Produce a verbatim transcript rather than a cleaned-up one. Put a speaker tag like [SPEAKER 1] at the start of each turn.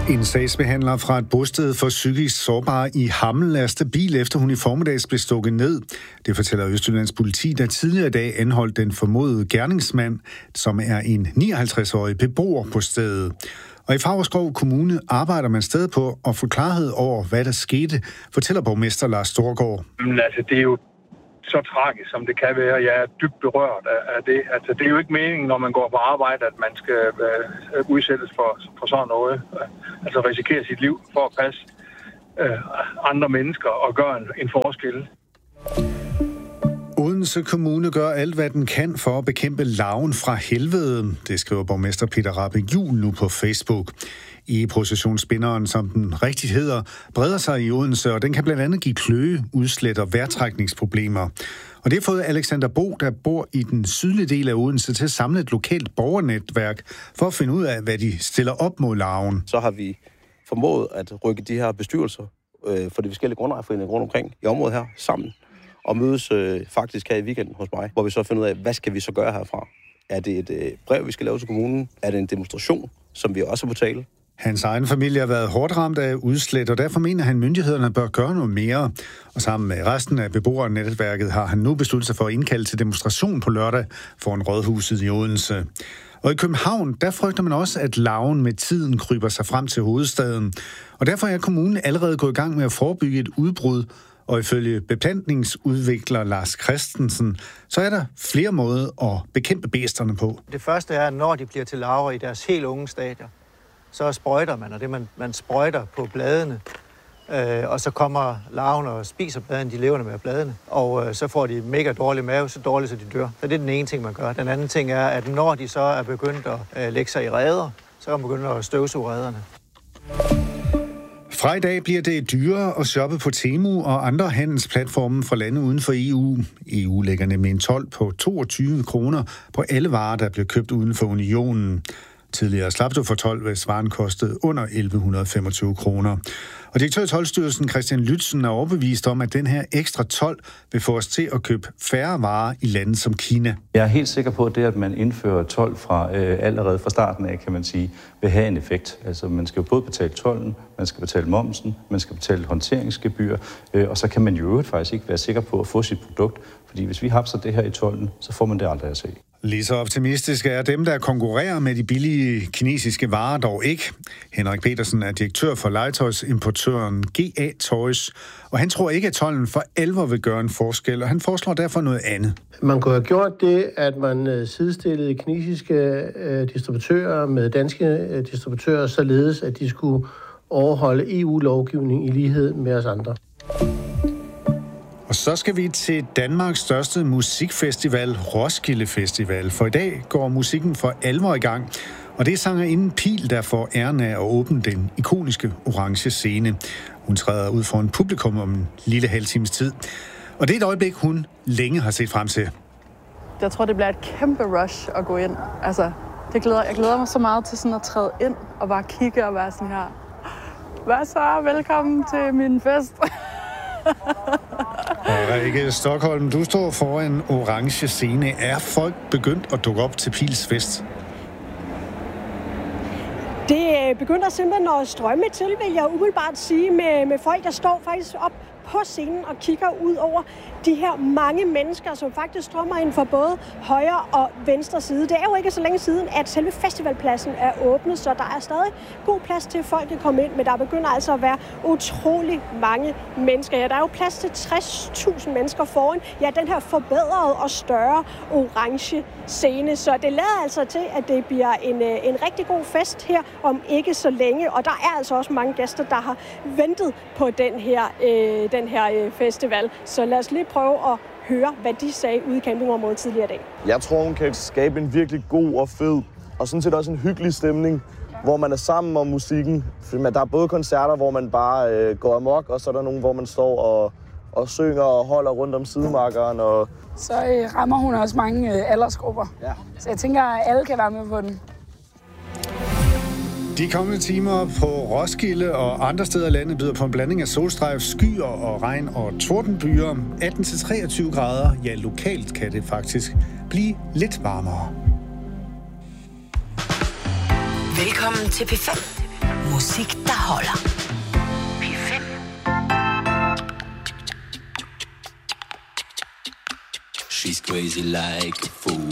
[SPEAKER 1] En sagsbehandler fra et bosted for psykisk sårbare i Hammel er stabil, efter hun i formiddags blev stukket ned. Det fortæller Østjyllands politi, der tidligere i dag anholdt den formodede gerningsmand, som er en nioghalvtreds-årig beboer på stedet. Og i Favrskov Kommune arbejder man stadig på at få klarhed over, hvad der skete, fortæller borgmester Lars Storgård.
[SPEAKER 2] Men altså, det er jo så tragisk, som det kan være. Jeg er dybt berørt af det. Altså, det er jo ikke meningen, når man går på arbejde, at man skal uh, udsættes for, for sådan noget. Uh, altså risikere sit liv for at passe uh, andre mennesker og gøre en, en forskel.
[SPEAKER 1] Odense Kommune gør alt, hvad den kan for at bekæmpe larven fra helvede. Det skriver borgmester Peter Rahbek Juhl nu på Facebook. I processionsspinderen, som den rigtigt hedder, breder sig i Odense, og den kan blandt andet give kløe, udslæt og vejrtrækningsproblemer. Og det har fået Alexander Bo, der bor i den sydlige del af Odense, til at samle et lokalt borgernetværk for at finde ud af, hvad de stiller op mod larven.
[SPEAKER 3] Så har vi formået at rykke de her bestyrelser øh, for de forskellige grundejerforeninger rundt omkring i området her sammen, og mødes øh, faktisk her i weekenden hos mig, hvor vi så finder ud af, hvad skal vi så gøre herfra? Er det et øh, brev, vi skal lave til kommunen? Er det en demonstration, som vi også er på tale?
[SPEAKER 1] Hans egen familie har været hårdt ramt af udslæt, og derfor mener han, at myndighederne bør gøre noget mere. Og sammen med resten af beboerne i netværket har han nu besluttet sig for at indkalde til demonstration på lørdag foran Rådhuset i Odense. Og i København, der frygter man også, at larven med tiden kryber sig frem til hovedstaden. Og derfor er kommunen allerede gået i gang med at forebygge et udbrud. Og ifølge beplantningsudvikler Lars Christensen, så er der flere måder at bekæmpe bæsterne på.
[SPEAKER 4] Det første er, at når de bliver til larver i deres helt unge stadier, så sprøjter man, og det man, man sprøjter på bladene, øh, og så kommer larven og spiser bladene, de lever med bladene, og øh, så får de mega dårlig mave, så dårligt, så de dør. Så det er den ene ting, man gør. Den anden ting er, at når de så er begyndt at øh, lægge sig i reder, så er man begyndt at støvsuge rederne.
[SPEAKER 1] Fra i dag bliver det dyrere at shoppe på Temu og andre handelsplatforme fra lande uden for E U. E U lægger nemlig en told på toogtyve kroner på alle varer, der bliver købt uden for unionen. Tidligere slap du for told, hvis varen kostede under elleve femogtyve kroner. Og direktør i Toldstyrelsen Christian Lützen er overbevist om, at den her ekstra told vil få os til at købe færre varer i lande som Kina.
[SPEAKER 5] Jeg er helt sikker på, at det, at man indfører told fra øh, allerede fra starten af, kan man sige, vil have en effekt. Altså man skal jo både betale tolden, man skal betale momsen, man skal betale håndteringsgebyr, øh, og så kan man jo øvrigt faktisk ikke være sikker på at få sit produkt, fordi hvis vi hapser det her i tolden, så får man det aldrig at se.
[SPEAKER 1] Lige så optimistiske er dem, der konkurrerer med de billige kinesiske varer dog ikke. Henrik Petersen er direktør for legetøjsimportøren G A Toys, og han tror ikke, at tolden for alvor vil gøre en forskel, og han foreslår derfor noget andet.
[SPEAKER 6] Man kunne have gjort det, at man sidestillede kinesiske distributører med danske distributører, således at de skulle overholde E U-lovgivning i lighed med os andre.
[SPEAKER 1] Og så skal vi til Danmarks største musikfestival, Roskilde Festival. For i dag går musikken for alvor i gang. Og det er sangerinden Pil, der får æren af at åbne den ikoniske orange scene. Hun træder ud for en publikum om en lille halv times tid. Og det er et øjeblik, hun længe har set frem til.
[SPEAKER 7] Jeg tror, det bliver et kæmpe rush at gå ind. Altså, det glæder, jeg glæder mig så meget til sådan at træde ind og bare kigge og være sådan her. Hvad så? Velkommen til min fest.
[SPEAKER 1] Og Rikke Stockholm, du står foran en orange scene. Er folk begyndt at dukke op til Pils fest?
[SPEAKER 8] Det begynder simpelthen at strømme til, vil jeg umiddelbart sige, med, med folk, der står faktisk op på scenen og kigger ud over de her mange mennesker, som faktisk strømmer ind fra både højre og venstre side. Det er jo ikke så længe siden, at selve festivalpladsen er åbnet, så der er stadig god plads til, at folk kan komme ind, men der begynder altså at være utrolig mange mennesker. Ja, der er jo plads til tres tusind mennesker foran ja, den her forbedrede og større orange scene, så det lader altså til, at det bliver en, en rigtig god fest her om ikke så længe, og der er altså også mange gæster, der har ventet på den her, øh, den her øh, festival. Så lad os lige prøve at høre, hvad de sagde ude i campingområdet tidligere i dag.
[SPEAKER 9] Jeg tror, hun kan skabe en virkelig god og fed, og sådan set også en hyggelig stemning, hvor man er sammen om musikken. Der er både koncerter, hvor man bare øh, går amok, og så er der nogle, hvor man står og, og synger og holder rundt om sidemarkeren. Og...
[SPEAKER 10] Så øh, rammer hun også mange øh, aldersgrupper. Ja. Så jeg tænker, at alle kan være med på den.
[SPEAKER 1] De kommende timer på Roskilde og andre steder i landet byder på en blanding af solstrejf, skyer og regn og tordenbyer. atten til treogtyve grader, ja lokalt kan det faktisk blive lidt varmere.
[SPEAKER 11] Velkommen til P fem. Musik, der holder. P fem.
[SPEAKER 12] She's crazy like a fool.